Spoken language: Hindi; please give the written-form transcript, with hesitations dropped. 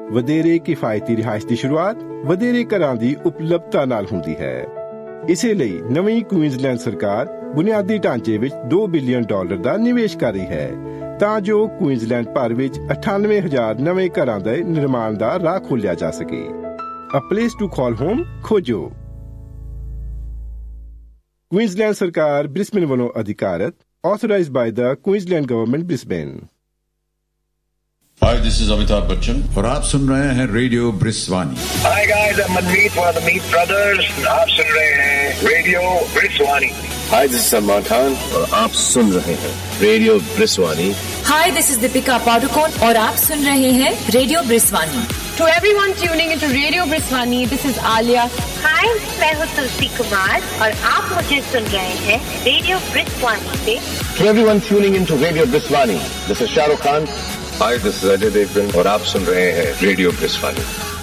ਵਧੇਰੇ ਕਿਫਾਇਤੀ ਰਿਹਾਇਸ਼ ਦੀ ਸ਼ੁਰੂਆਤ ਵਧੇਰੇ ਘਰਾਂ ਦੀ ਉਪਲਬਧਤਾ ਨਾਲ ਹੁੰਦੀ ਹੈ। ਇਸੇ ਲਈ ਨਵੀਂ ਕੁਈਨਜ਼ਲੈਂਡ ਸਰਕਾਰ ਬੁਨਿਆਦੀ ਢਾਂਚੇ ਵਿੱਚ $2 ਬਿਲੀਅਨ ਦਾ ਨਿਵੇਸ਼ ਕਰ ਰਹੀ ਹੈ ਤਾਂ ਜੋ ਕੁਈਨਜ਼ਲੈਂਡ ਭਰ ਵਿੱਚ 98,000 ਨਵੇਂ ਘਰਾਂ ਦੇ ਨਿਰਮਾਣ ਦਾ ਰਾਹ ਖੋਲ੍ਹਿਆ ਜਾ ਸਕੇ। A place to call home ਖੋਜੋ। ਕੁਈਨਜ਼ਲੈਂਡ ਸਰਕਾਰ ਬ੍ਰਿਸਬੇਨ ਵੱਲੋਂ ਅਧਿਕਾਰਤ, authorized by the Queensland Government Brisbane। Hi, this is Amitabh Bachchan और आप सुन रहे हैं radio ब्रिस्वानी। Hi guys, I'm Manmeet for the Meet Brothers। आप सुन रहे हैं radio ब्रिस्वानी। Hi, this is Salman Khan और आप सुन रहे हैं radio ब्रिस्वानी। Hi, this is Deepika Padukone और आप सुन रहे हैं radio ब्रिस्वानी। To everyone tuning into Radio Briswani, this is Alia. Hi, मैं हूँ तुलसी कुमार और आप मुझे सुन रहे हैं रेडियो ब्रिस्वानी से। To everyone tuning into Radio Briswani, this is Shah Rukh Khan। Hi, this is Ajay Devgan और आप सुन रहे हैं रेडियो ब्रिस्वानी।